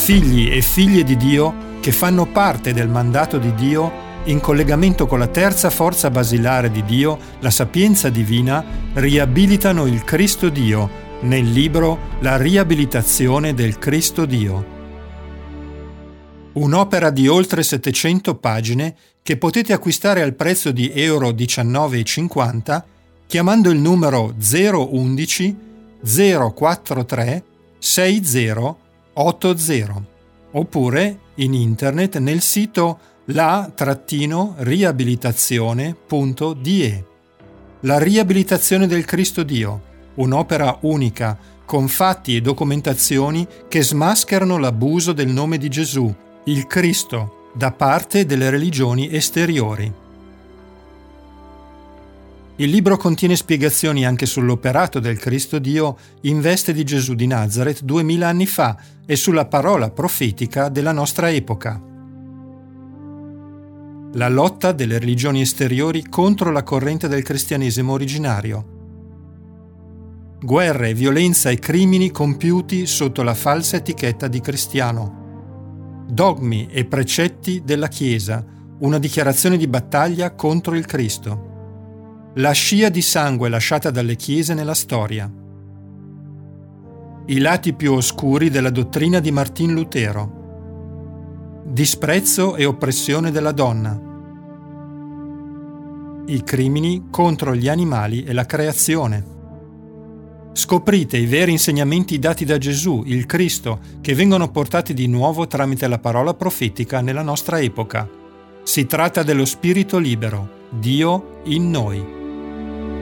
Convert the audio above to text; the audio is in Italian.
figli e figlie di Dio che fanno parte del mandato di Dio in collegamento con la terza forza basilare di Dio, la sapienza divina, riabilitano il Cristo Dio nel libro La riabilitazione del Cristo Dio. Un'opera di oltre 700 pagine che potete acquistare al prezzo di euro 19,50 chiamando il numero 011 043 6080 oppure in internet nel sito la-riabilitazione.de. La riabilitazione del Cristo Dio, un'opera unica con fatti e documentazioni che smascherano l'abuso del nome di Gesù, il Cristo, da parte delle religioni esteriori. Il libro contiene spiegazioni anche sull'operato del Cristo Dio in veste di Gesù di Nazaret 2000 anni fa e sulla parola profetica della nostra epoca. La lotta delle religioni esteriori contro la corrente del cristianesimo originario. Guerre, violenza e crimini compiuti sotto la falsa etichetta di cristiano. Dogmi e precetti della Chiesa, una dichiarazione di battaglia contro il Cristo. La scia di sangue lasciata dalle chiese nella storia. I lati più oscuri della dottrina di Martin Lutero. Disprezzo e oppressione della donna. I crimini contro gli animali e la creazione. Scoprite i veri insegnamenti dati da Gesù, il Cristo, che vengono portati di nuovo tramite la parola profetica nella nostra epoca. Si tratta dello Spirito libero, Dio in noi.